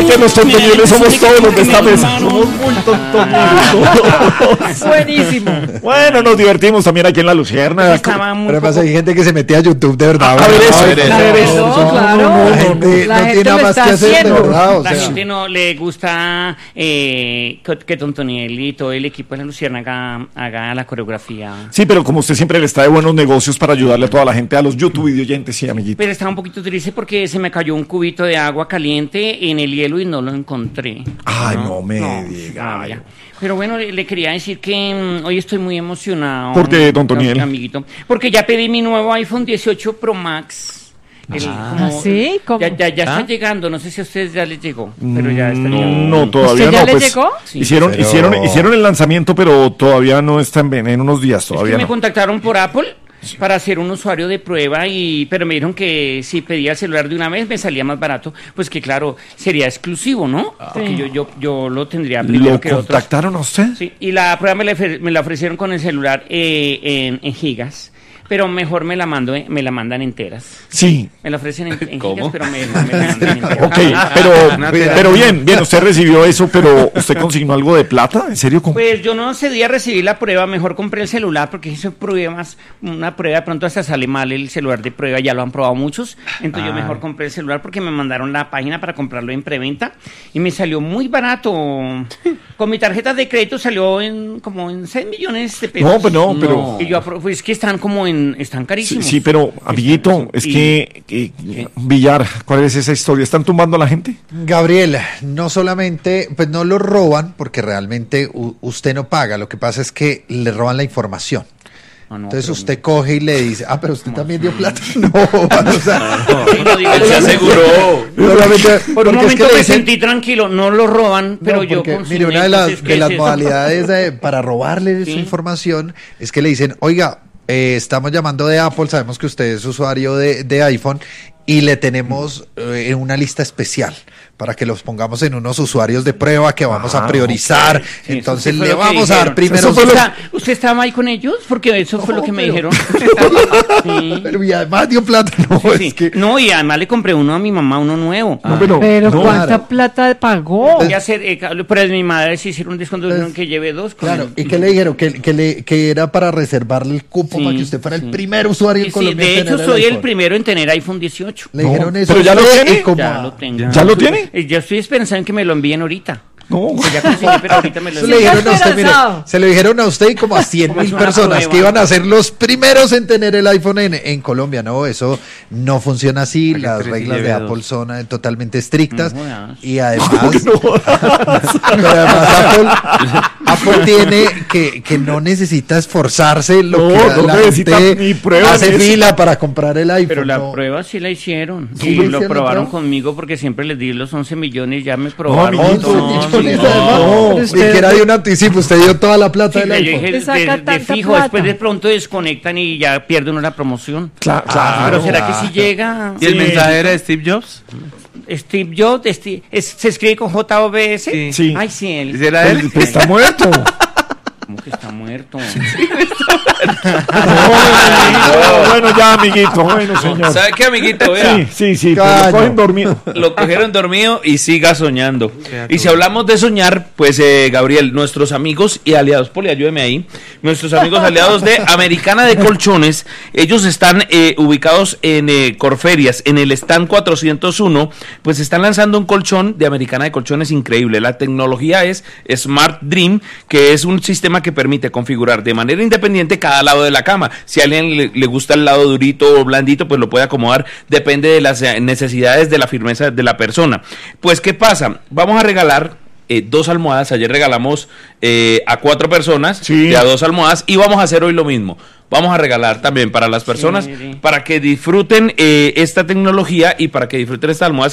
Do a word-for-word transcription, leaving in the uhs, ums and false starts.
¿Será que los tontonieles somos todos los de esta mesa? Somos muy tontonieles. Buenísimo. Bueno, nos divertimos también aquí en La Lucierna. Pero además hay gente que se mete a YouTube de verdad. A ver eso. A ver eso. No, claro. La gente La no gente tiene nada lo más está que hacer de haciendo. verdad. O La sea, gente no le gusta eh, que, que Tontoniel y todo el equipo de La Lucierna haga, haga la coreografía. Sí, pero como usted siempre le está de buenos negocios para ayudarle a toda la gente, a los YouTube videoyentes, sí, amiguito. Pero estaba un poquito triste porque se me cayó un cubito de agua caliente en el hielo y no lo encontré. Ay, no me No, diga. rabia. Pero bueno, le, le quería decir que mm, hoy estoy muy emocionado. ¿Por qué, don Toniel? Amiguito. Porque ya pedí mi nuevo iPhone dieciocho Pro Max. El, Ah, ¿sí? ¿Cómo? Ya, ya, ya ¿Ah? está llegando, no sé si a ustedes ya les llegó, pero ya está No, llegando. no, todavía ¿Usted ya no. le Pues, llegó? Sí. hicieron, Pero- hicieron, hicieron el lanzamiento, pero todavía no está en, en unos días, Es que todavía me no. contactaron por Apple para hacer un usuario de prueba, y pero me dijeron que si pedía el celular de una vez me salía más barato, pues que claro, sería exclusivo, ¿no? Porque Sí. yo, yo, yo lo tendría primero ¿Lo que otros. contactaron a usted? Sí, y la prueba me la, ofre- me la ofrecieron con el celular eh, en, en gigas, pero mejor me la mando, eh, me la mandan enteras. Sí. Me la ofrecen en, en ¿Cómo? gigas, pero me, me la mandan enteras. Ok, pero, pero bien, bien, usted recibió eso, pero ¿usted consignó algo de plata? ¿En serio? ¿Cómo? Pues yo no cedí a recibir la prueba, mejor compré el celular porque hice pruebas, una prueba de pronto hasta sale mal el celular de prueba, ya lo han probado muchos, entonces yo Ah. mejor compré el celular porque me mandaron la página para comprarlo en preventa y me salió muy barato. Con mi tarjeta de crédito salió en como en seis millones de pesos. No, pues no, pero... Y yo apro- pues que están como en, están Sí, carísimos. sí, pero, amiguito, es Y- que, que- Villar, ¿cuál es esa historia? ¿Están tumbando a la gente? Gabriel, no solamente, pues no lo roban porque realmente u- usted no paga, lo que pasa es que le roban la información. Ah, no, Entonces pero- usted coge y le dice, ah, pero usted también dio plata. No, o sea, Sí, no digas Él se eso. aseguró. solamente Por un porque es que momento le me dicen- sentí tranquilo, no lo roban, pero No, yo porque, consigné, mire, una de las, entonces, ¿qué de las es eso? modalidades de- para robarle Sí. su información es que le dicen, oiga, eh, estamos llamando de Apple, sabemos que usted es usuario de, de iPhone y le tenemos eh, en una lista especial para que los pongamos en unos usuarios de prueba que vamos Ah, a priorizar. ok. Sí, Entonces eso fue le lo que vamos a dar dijeron. primero. Eso fue ¿Usted, lo- está- ¿Usted estaba ahí con ellos? Porque eso fue No, lo que me pero- dijeron. Sí. Pero y además dio plata, no, Sí, es sí. que... No, y además le compré uno a mi mamá, uno nuevo. No, pero, Pero no, ¿cuánta claro. plata pagó? Ya sé, eh, ca- pero mi madre sí hicieron un descuento, dijeron que lleve dos. con Claro, el- ¿y qué le dijeron? Que, que, le, que era para reservarle el cupo Sí, para que usted fuera sí. el primer usuario Sí, en sí, Colombia. de en hecho, tener soy el iPhone. primero en tener iPhone dieciocho. Le No, dijeron eso. pero ya lo a usted tiene. y como Ya a- lo tengo. ¿Ya lo tiene? Eh, Ya estoy pensando en que me lo envíen ahorita. No. Pues ya conseguí, pero ahorita me lo Eso le envían. dijeron a usted, mire, esperanzado. se lo dijeron a usted y como a cien Como mil es una personas prueba. que iban a ser los primeros en tener el iPhone en, en Colombia. No, eso no funciona así. Para que Las tres y reglas de lleve Apple dos. son eh, totalmente estrictas. No jodas. Y además, pero además Apple, Apple tiene que, que no necesita esforzarse. Lo No, que no la necesita gente ni pruebas hace ni eso. fila para comprar el iPhone. Pero la no. prueba sí la hicieron. ¿Sí Y le lo hicieron la probaron prueba? conmigo porque siempre les di los once millones, ya me probaron. amiguito, todo. once Sí, millones, no. además. no. Ni Usted- siquiera dio un anticipo, usted dio toda la plata Sí, del yo iPhone. dije, Le saca de, de tanta fijo, plata. después de pronto desconectan y ya pierde uno la promoción. Cla- claro. Pero ¿será que claro. si llega? ¿Y el Sí. mensaje era de Steve Jobs? Steve Jobs, Steve- es- se escribe con J O B S. Sí. Sí. Ay, sí, él. ¿Sí era él? Él está muerto. ¿Cómo que está muerto? No, bueno, ya, amiguito. Bueno, señor. ¿Sabe qué, amiguito? Vea. Sí, sí, sí. Pero Caño. lo cogen dormido. Lo cogieron dormido y siga soñando. Y si hablamos de soñar, pues eh, Gabriel, nuestros amigos y aliados, Poli, ayúdeme ahí, nuestros amigos aliados de Americana de Colchones, ellos están eh, ubicados en eh, Corferias, en el stand cuatrocientos uno, pues están lanzando un colchón de Americana de Colchones increíble. La tecnología es Smart Dream, que es un sistema que permite configurar de manera independiente cada lado de la cama. Si a alguien le, le gusta el lado durito o blandito, pues lo puede acomodar, depende de las eh, necesidades de la firmeza de la persona. Pues, ¿qué pasa? Vamos a regalar eh, dos almohadas. Ayer regalamos eh, a cuatro personas Sí. de a dos almohadas y vamos a hacer hoy lo mismo. Vamos a regalar también para las personas, Sí. para que disfruten eh, esta tecnología y para que disfruten estas almohadas